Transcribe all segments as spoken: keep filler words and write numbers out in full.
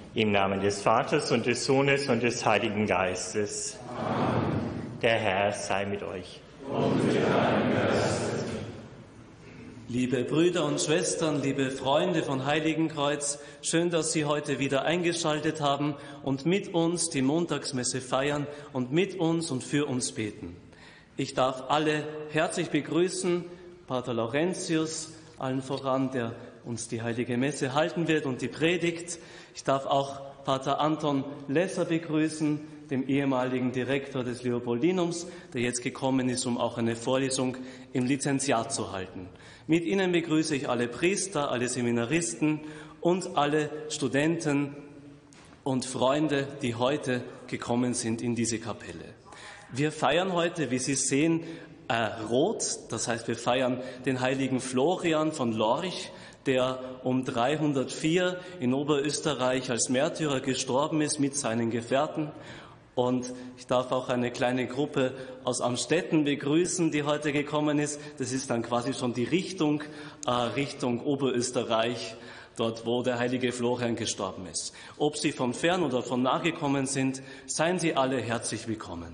Im Namen des Vaters und des Sohnes und des Heiligen Geistes. Amen. Der Herr sei mit euch. Und mit deinem Geist. Liebe Brüder und Schwestern, liebe Freunde von Heiligenkreuz, schön, dass Sie heute wieder eingeschaltet haben und mit uns die Montagsmesse feiern und mit uns und für uns beten. Ich darf alle herzlich begrüßen, Pater Laurentius, allen voran, der uns die Heilige Messe halten wird und die Predigt. Ich darf auch Pater Anton Lesser begrüßen, dem ehemaligen Direktor des Leopoldinums, der jetzt gekommen ist, um auch eine Vorlesung im Lizenziat zu halten. Mit Ihnen begrüße ich alle Priester, alle Seminaristen und alle Studenten und Freunde, die heute gekommen sind in diese Kapelle. Wir feiern heute, wie Sie sehen, äh, rot, das heißt, wir feiern den heiligen Florian von Lorch, der um dreihundertvier in Oberösterreich als Märtyrer gestorben ist mit seinen Gefährten. Und ich darf auch eine kleine Gruppe aus Amstetten begrüßen, die heute gekommen ist. Das ist dann quasi schon die Richtung, äh, Richtung Oberösterreich, dort wo der heilige Florian gestorben ist. Ob Sie von fern oder von nah gekommen sind, seien Sie alle herzlich willkommen.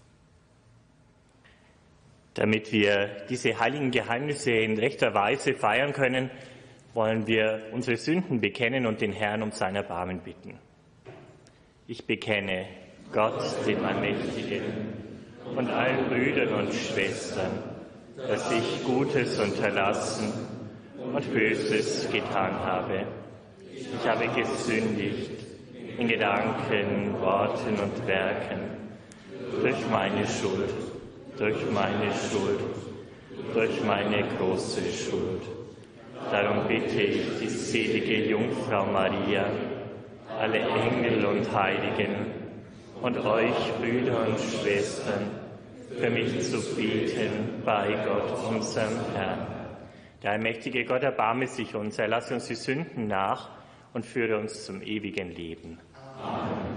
Damit wir diese heiligen Geheimnisse in rechter Weise feiern können, wollen wir unsere Sünden bekennen und den Herrn um sein Erbarmen bitten. Ich bekenne Gott, dem Allmächtigen, und allen Brüdern und Schwestern, dass ich Gutes unterlassen und Böses getan habe. Ich habe gesündigt in Gedanken, Worten und Werken, durch meine Schuld, durch meine Schuld, durch meine große Schuld. Darum bitte ich die selige Jungfrau Maria, alle Engel und Heiligen, und euch, Brüder und Schwestern, für mich zu beten bei Gott, unserem Herrn. Der allmächtige Gott erbarme sich uns, er lasse uns die Sünden nach und führe uns zum ewigen Leben. Amen.